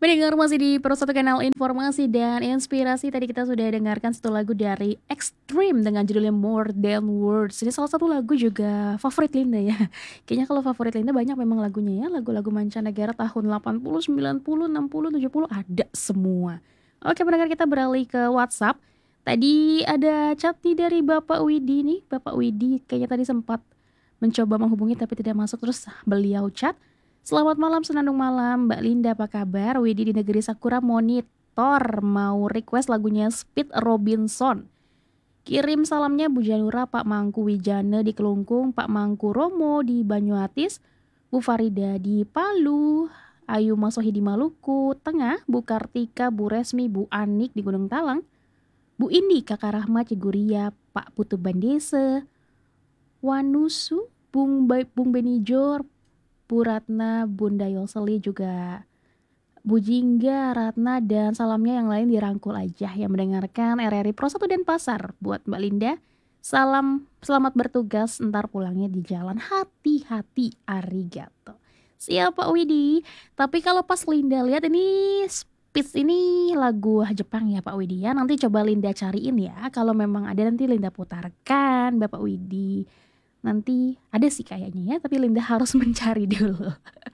Pendengar masih di satu kanal informasi dan inspirasi. Tadi kita sudah dengarkan satu lagu dari Extreme dengan judulnya More Than Words. Ini salah satu lagu juga favorit Linda ya. Kayaknya kalau favorit Linda banyak memang lagunya ya. Lagu-lagu mancanegara tahun 80, 90, 60, 70 ada semua. Oke pendengar, kita beralih ke WhatsApp. Tadi ada chat nih dari Bapak Widi nih. Bapak Widi kayaknya tadi sempat mencoba menghubungi tapi tidak masuk. Terus beliau chat, "Selamat malam Senandung Malam, Mbak Linda apa kabar? Widi di negeri Sakura monitor, mau request lagunya Speed Robinson. Kirim salamnya Bu Janura, Pak Mangku Wijana di Kelungkung, Pak Mangku Romo di Banyuatis, Bu Farida di Palu, Ayu Masohi di Maluku Tengah, Bu Kartika, Bu Resmi, Bu Anik di Gunung Talang, Bu Indi, Kakak Rahmat Ciguria, Pak Putu Bandese, Wanusu, Bung Benijor, Bu Ratna, Bunda Yoseli, juga Bu Jingga, Ratna, dan salamnya yang lain dirangkul aja yang mendengarkan RRI Pro 1 Denpasar. Buat Mbak Linda, salam selamat bertugas, ntar pulangnya di jalan hati-hati, arigato. Siap Pak Widi. Tapi kalau pas Linda lihat ini Spitz ini lagu Jepang ya Pak Widi ya. Nanti coba Linda cariin ya. Kalau memang ada nanti Linda putarkan Bapak Widi. Nanti ada sih kayaknya ya, tapi Linda harus mencari dulu.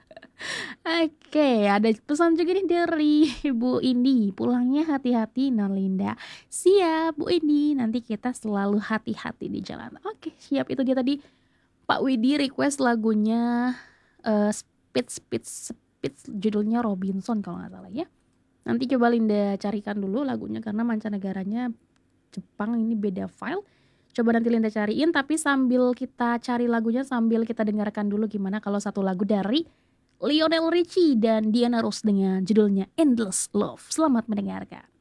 Oke, ada pesan juga nih dari Bu Indi. Pulangnya hati-hati non Linda. Siap Bu Indi, nanti kita selalu hati-hati di jalan. Oke, siap. Itu dia tadi Pak Widi request lagunya Speed, judulnya Robinson kalau nggak salah ya. Nanti coba Linda carikan dulu lagunya karena mancanegaranya Jepang ini beda file. Coba nanti Linda cariin, tapi sambil kita cari lagunya sambil kita dengarkan dulu gimana kalau satu lagu dari Lionel Richie dan Diana Ross dengan judulnya Endless Love. Selamat mendengarkan.